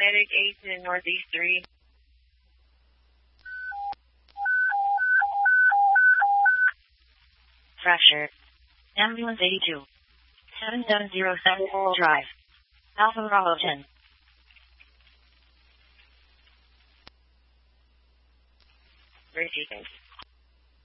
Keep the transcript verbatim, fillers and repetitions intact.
Medic eight to Northeast three. Fracture. Ambulance eighty-two. seven seven zero seven Coral Drive. Alpha Bravo ten. Receiving.